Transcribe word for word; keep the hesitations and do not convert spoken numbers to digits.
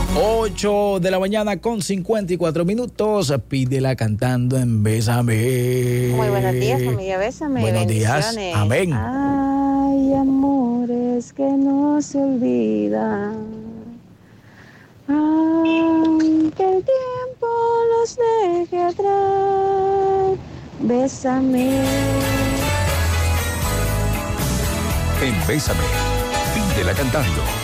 ocho de la mañana con cincuenta y cuatro minutos. Pídela cantando en Bésame. Muy buenos días, familia Bésame. Buenos días. Amén. Hay amores que no se olvidan, aunque el tiempo los deje atrás. Bésame. En Bésame, pídela cantando.